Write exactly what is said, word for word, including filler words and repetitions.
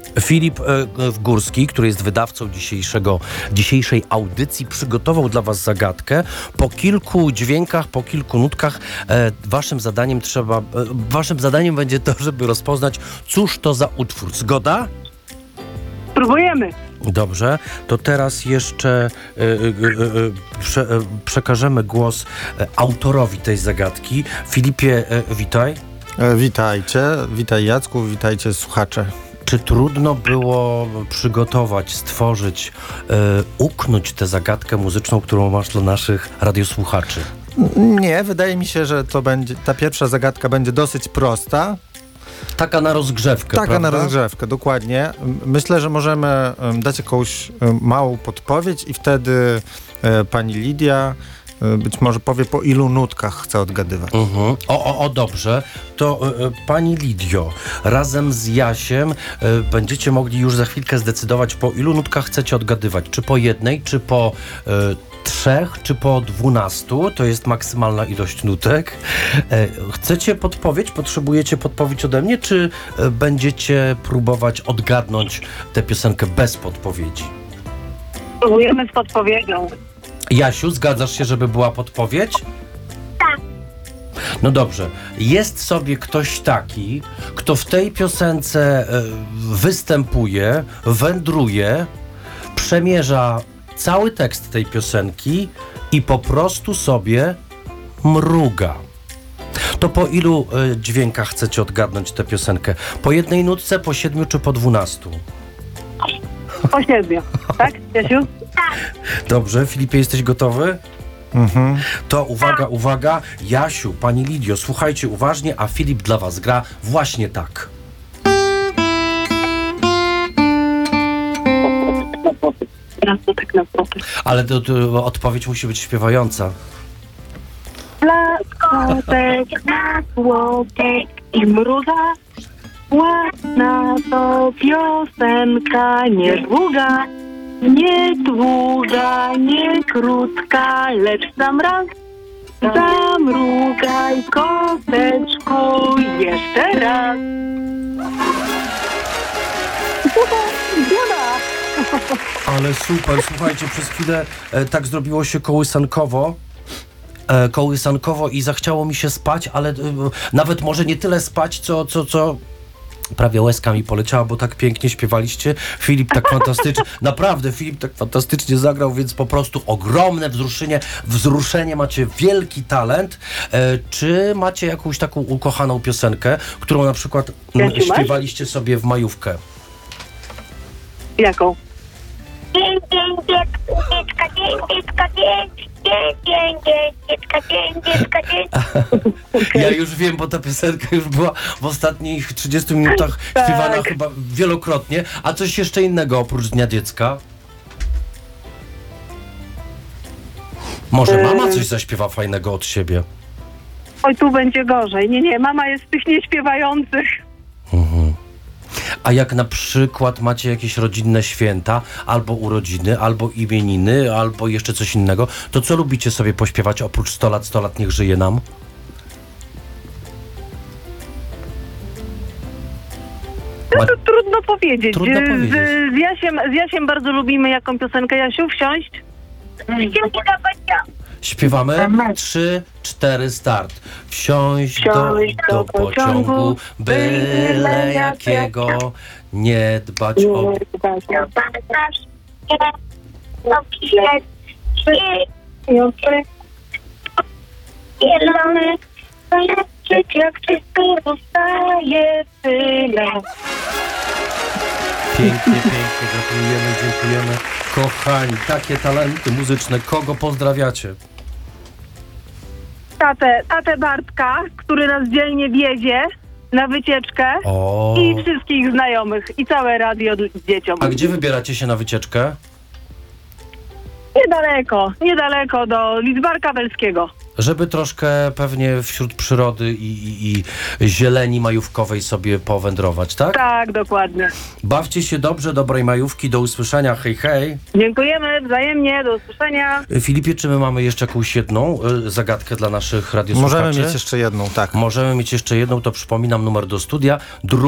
Filip e, Górski, który jest wydawcą dzisiejszego, dzisiejszej audycji, przygotował dla was zagadkę. Po kilku dźwiękach, po kilku nutkach e, waszym zadaniem trzeba, e, waszym zadaniem będzie to, żeby rozpoznać, cóż to za utwór. Zgoda? Próbujemy. Dobrze, to teraz jeszcze e, e, e, prze, e, przekażemy głos e, autorowi tej zagadki. Filipie, e, witaj. E, witajcie, witaj Jacku, witajcie słuchacze. Czy trudno było przygotować, stworzyć, e, uknąć tę zagadkę muzyczną, którą masz dla naszych radiosłuchaczy? Nie, wydaje mi się, że to będzie, ta pierwsza zagadka będzie dosyć prosta. Taka na rozgrzewkę, Taka prawda? na rozgrzewkę, dokładnie. M- Myślę, że możemy em, dać jakąś em, małą podpowiedź i wtedy e, pani Lidia e, być może powie, po ilu nutkach chce odgadywać. Mhm. O, o, o, dobrze. To e, e, pani Lidio, razem z Jasiem e, będziecie mogli już za chwilkę zdecydować, po ilu nutkach chcecie odgadywać. Czy po jednej, czy po e, trzech, czy po dwunastu. To jest maksymalna ilość nutek. E, chcecie podpowiedź? Potrzebujecie podpowiedź ode mnie, czy e, będziecie próbować odgadnąć tę piosenkę bez podpowiedzi? Próbujemy z podpowiedzią. Jasiu, zgadzasz się, żeby była podpowiedź? Tak. No dobrze. Jest sobie ktoś taki, kto w tej piosence e, występuje, wędruje, przemierza cały tekst tej piosenki i po prostu sobie mruga. To po ilu e, dźwiękach chcecie odgadnąć tę piosenkę? Po jednej nutce, po siedmiu czy po dwunastu? Po siedmiu. Tak, Jasiu? Dobrze, Filipie, jesteś gotowy? Mhm. To uwaga, uwaga, Jasiu, pani Lidio, słuchajcie uważnie, a Filip dla was gra właśnie tak. Teraz to tak naprawdę. Ale to, to odpowiedź musi być śpiewająca. Plaskotek na słodek i mruga, ładna to piosenka, niedługa, nie długa, nie krótka, lecz sam raz zamrugaj, koteczku, jeszcze raz. Ale super, słuchajcie, przez chwilę e, tak zrobiło się kołysankowo. E, kołysankowo i zachciało mi się spać, ale e, nawet może nie tyle spać, co, co, co prawie łezka mi poleciała, bo tak pięknie śpiewaliście. Filip tak fantastycznie, naprawdę Filip tak fantastycznie zagrał, więc po prostu ogromne wzruszenie, wzruszenie, macie wielki talent. E, czy macie jakąś taką ukochaną piosenkę, którą na przykład m, Jasiu, masz? śpiewaliście sobie w majówkę? Jaką? Dzień, dzień, dziecko, dziecka, dzień, dziecka, dzień, dzień, dzień, dzień, dziecka, dzień, dziecka, dzień. Ja już wiem, bo ta piosenka już była w ostatnich trzydziestu minutach Tak. śpiewana chyba wielokrotnie. A coś jeszcze innego oprócz Dnia Dziecka? Może mama coś zaśpiewa fajnego od siebie? Oj, tu będzie gorzej. Nie, nie, mama jest z tych nieśpiewających. Mhm. A jak na przykład macie jakieś rodzinne święta, albo urodziny, albo imieniny, albo jeszcze coś innego, to co lubicie sobie pośpiewać oprócz sto lat, sto lat niech żyje nam? No to trudno powiedzieć. Trudno Z, powiedzieć. z, Jasiem, z Jasiem bardzo lubimy jaką piosenkę, Jasiu? Wsiąść? Śpiewamy? Trzy, cztery, start. Wsiąść do, Wsiąść do do pociągu, pociągu, byle jakiego, nie dbać o... Zielony, zobaczyć jak wszystko zostaje tyle. Pięknie, pięknie, gratulujemy, dziękujemy. Kochani, takie talenty muzyczne, kogo pozdrawiacie? Tatę, tatę Bartka, który nas dzielnie wiezie na wycieczkę O. i wszystkich znajomych i całe radio d- z dzieciom. A gdzie wybieracie się na wycieczkę? Niedaleko, niedaleko do Lidzbarka Welskiego. Żeby troszkę pewnie wśród przyrody i, i, i zieleni majówkowej sobie powędrować, tak? Tak, dokładnie. Bawcie się dobrze, dobrej majówki, do usłyszenia, hej, hej. Dziękujemy wzajemnie, do usłyszenia. Filipie, czy my mamy jeszcze jakąś jedną y, zagadkę dla naszych radiosłuchaczy? Możemy mieć jeszcze jedną, tak. Możemy mieć jeszcze jedną, to przypominam numer do studia. Dru